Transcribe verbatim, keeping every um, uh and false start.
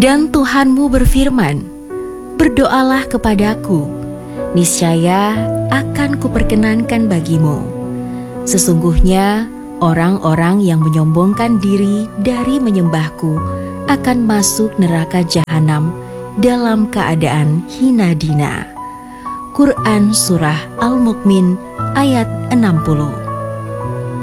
Dan Tuhanmu berfirman, berdoalah kepadaku, niscaya akan kuperkenankan bagimu. Sesungguhnya orang-orang yang menyombongkan diri dari menyembahku akan masuk neraka jahanam dalam keadaan hina dina. Quran Surah Al-Mu'min ayat enam puluh.